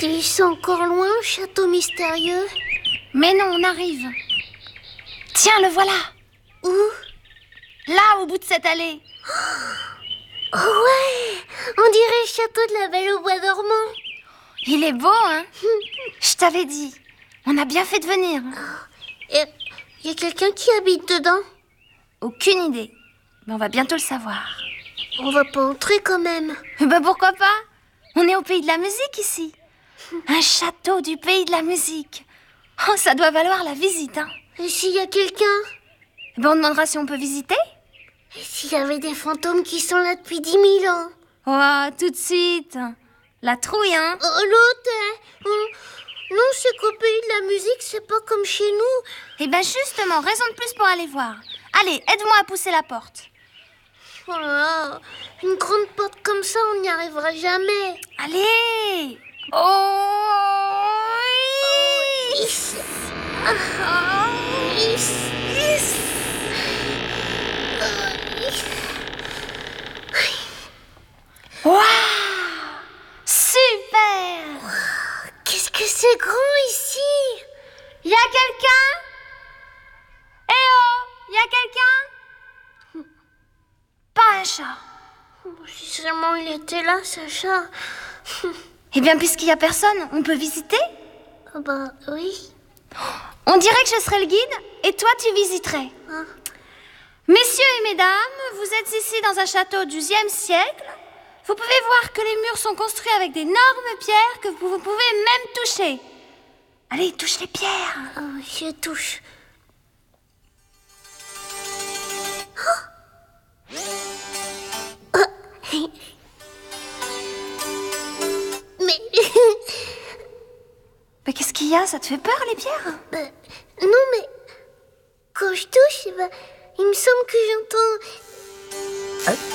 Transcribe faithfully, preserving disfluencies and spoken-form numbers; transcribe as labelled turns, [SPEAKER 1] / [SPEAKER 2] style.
[SPEAKER 1] C'est encore loin, le château mystérieux?
[SPEAKER 2] Mais non, on arrive. Tiens, le voilà.
[SPEAKER 1] Où?
[SPEAKER 2] Là, au bout de cette allée.
[SPEAKER 1] Oh ouais, on dirait le château de la Belle au bois dormant.
[SPEAKER 2] Il est beau, hein? Je t'avais dit, on a bien fait de venir.
[SPEAKER 1] Et y a quelqu'un qui habite dedans?
[SPEAKER 2] Aucune idée, mais on va bientôt le savoir.
[SPEAKER 1] On va pas entrer quand même.
[SPEAKER 2] Eh ben pourquoi pas? On est au pays de la musique ici. Un château du pays de la musique. Oh, ça doit valoir la visite, hein?
[SPEAKER 1] Et s'il y a quelqu'un?
[SPEAKER 2] Eh ben on demandera si on peut visiter.
[SPEAKER 1] Et s'il y avait des fantômes qui sont là depuis dix mille ans?
[SPEAKER 2] Oh, tout de suite. La trouille, hein?
[SPEAKER 1] Oh, l'autre, hein? On- Non, c'est qu'au pays de la musique, c'est pas comme chez nous.
[SPEAKER 2] Eh ben justement, raison de plus pour aller voir. Allez, aide-moi à pousser la porte.
[SPEAKER 1] Oh là là, une grande porte comme ça, on n'y arrivera jamais.
[SPEAKER 2] Allez! Oh!
[SPEAKER 1] Is. Ah, is. Is. Oh, is.
[SPEAKER 2] Waouh! Super!
[SPEAKER 1] Qu'est-ce que c'est grand ici?
[SPEAKER 2] Y a quelqu'un? Eh oh! Y a quelqu'un? Pas un chat.
[SPEAKER 1] Si seulement il était là, ce chat.
[SPEAKER 2] Eh bien, puisqu'il y a personne, on peut visiter?
[SPEAKER 1] Ah bah oui.
[SPEAKER 2] On dirait que je serais le guide et toi tu visiterais.
[SPEAKER 1] Ah.
[SPEAKER 2] Messieurs et mesdames, vous êtes ici dans un château du douzième siècle. Vous pouvez voir que les murs sont construits avec d'énormes pierres que vous pouvez même toucher. Allez, touche les pierres.
[SPEAKER 1] Oh, je touche. Mais...
[SPEAKER 2] Mais qu'est-ce qu'il y a? Ça te fait peur, les pierres?
[SPEAKER 1] Bah, non, mais... Quand je touche, bah, il me semble que j'entends...